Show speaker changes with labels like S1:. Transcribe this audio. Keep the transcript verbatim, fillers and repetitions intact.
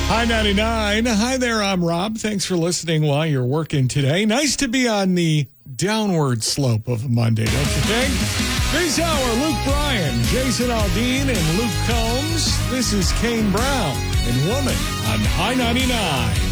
S1: Hi ninety-nine. Hi there, I'm Rob. Thanks for listening while you're working today. Nice to be on the downward slope of a Monday, don't you think? This hour, Luke Bryan, Jason Aldean, and Luke Combs. This is Kane Brown and Woman on High ninety-nine.